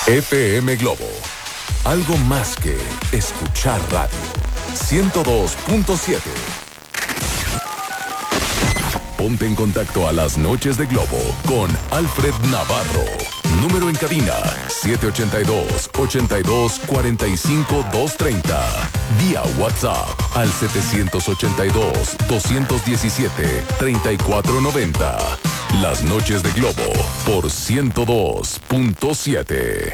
FM Globo. Algo más que escuchar radio. 102.7. Ponte en contacto a las noches de Globo con Alfred Navarro. Número en cabina 782-82-45-230. Vía WhatsApp al 782-217-3490. Las noches de Globo por 102.7.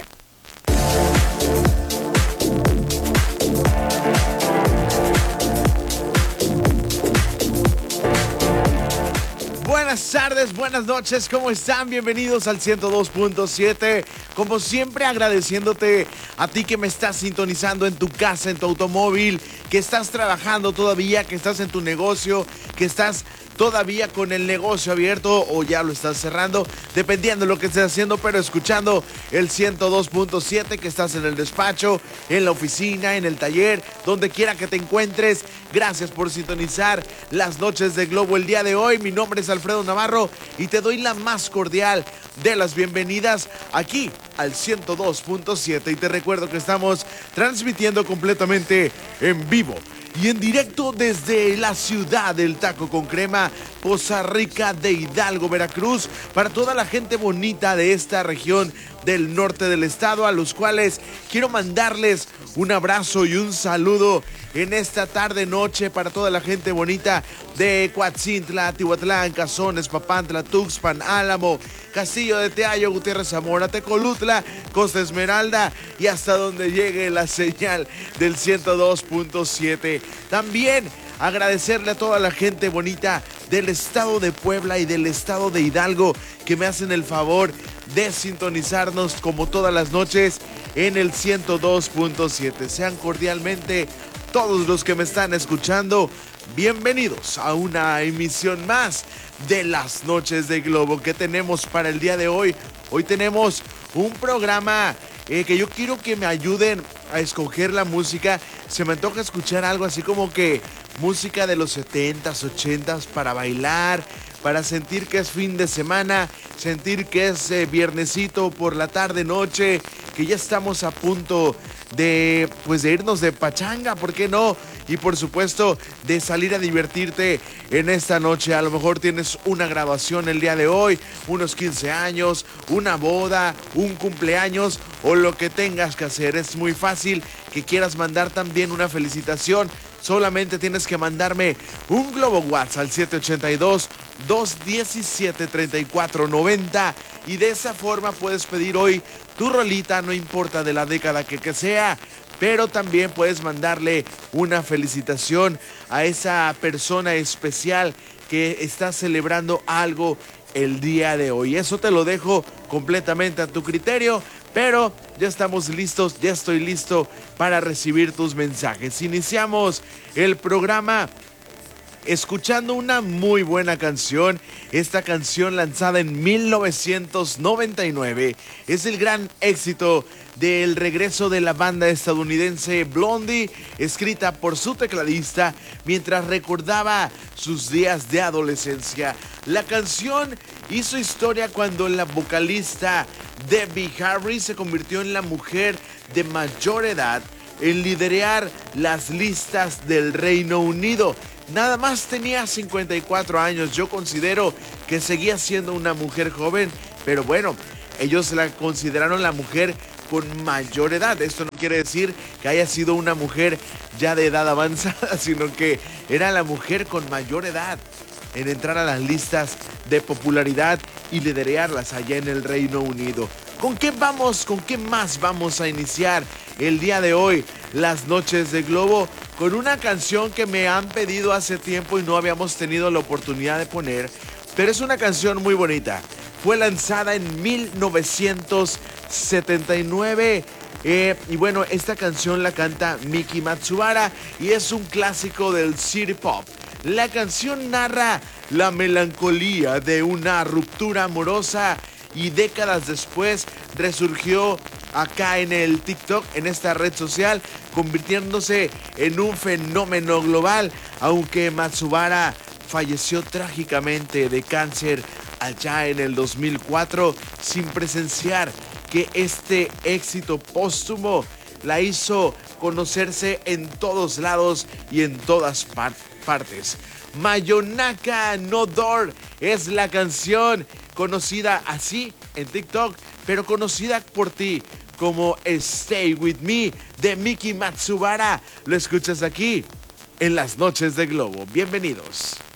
Buenas tardes, buenas noches, ¿cómo están? Bienvenidos al 102.7. Como siempre, agradeciéndote a ti que me estás sintonizando en tu casa, en tu automóvil, que estás trabajando todavía, que estás en tu negocio, que estás todavía con el negocio abierto o ya lo estás cerrando, dependiendo de lo que estés haciendo, pero escuchando el 102.7, que estás en el despacho, en la oficina, en el taller, donde quiera que te encuentres. Gracias por sintonizar las noches de Globo el día de hoy. Mi nombre es Alfredo Navarro y te doy la más cordial de las bienvenidas aquí al 102.7, y te recuerdo que estamos transmitiendo completamente en vivo y en directo desde la ciudad del taco con crema, Poza Rica de Hidalgo, Veracruz, para toda la gente bonita de esta región del norte del estado, a los cuales quiero mandarles un abrazo y un saludo en esta tarde noche, para toda la gente bonita de Coatzintla, Tihuatlán, Cazones, Papantla, Tuxpan, Álamo, Castillo de Teayo, Gutiérrez Zamora, Tecolutla, Costa Esmeralda y hasta donde llegue la señal del 102.7. También agradecerle a toda la gente bonita del estado de Puebla y del estado de Hidalgo que me hacen el favor de sintonizarnos como todas las noches en el 102.7. Sean cordialmente todos los que me están escuchando bienvenidos a una emisión más de las noches de Globo que tenemos para el día de hoy. Hoy tenemos un programa que yo quiero que me ayuden a escoger la música. Se me antoja escuchar algo así como que música de los 70s, 80s para bailar, para sentir que es fin de semana, sentir que es viernesito por la tarde noche, que ya estamos a punto de irnos de pachanga, ¿por qué no? Y por supuesto de salir a divertirte en esta noche. A lo mejor tienes una graduación el día de hoy, unos 15 años, una boda, un cumpleaños o lo que tengas que hacer. Es muy fácil que quieras mandar también una felicitación. Solamente tienes que mandarme un Globo WhatsApp al 782-217-3490 y de esa forma puedes pedir hoy tu rolita, no importa de la década que sea, pero también puedes mandarle una felicitación a esa persona especial que está celebrando algo el día de hoy. Eso te lo dejo completamente a tu criterio, pero ya estamos listos, ya estoy listo para recibir tus mensajes. Iniciamos el programa escuchando una muy buena canción. Esta canción, lanzada en 1999, es el gran éxito del regreso de la banda estadounidense Blondie, escrita por su tecladista mientras recordaba sus días de adolescencia. La canción hizo historia cuando la vocalista Debbie Harry se convirtió en la mujer de mayor edad en liderar las listas del Reino Unido. Nada más tenía 54 años. Yo considero que seguía siendo una mujer joven, pero bueno, ellos la consideraron la mujer con mayor edad. Esto no quiere decir que haya sido una mujer ya de edad avanzada, sino que era la mujer con mayor edad en entrar a las listas de popularidad y liderarlas allá en el Reino Unido. ¿Con qué vamos? ¿Con qué más vamos a iniciar el día de hoy las noches de Globo? Con una canción que me han pedido hace tiempo y no habíamos tenido la oportunidad de poner, pero es una canción muy bonita. Fue lanzada en 1979 y bueno, esta canción la canta Miki Matsubara y es un clásico del city pop. La canción narra la melancolía de una ruptura amorosa y décadas después resurgió acá en el TikTok, en esta red social, convirtiéndose en un fenómeno global, aunque Matsubara falleció trágicamente de cáncer allá en el 2004 sin presenciar que este éxito póstumo la hizo conocerse en todos lados y en todas partes. Mayonaka no Door es la canción conocida así en TikTok, pero conocida por ti como Stay With Me de Miki Matsubara. Lo escuchas aquí en Las Noches de Globo. Bienvenidos.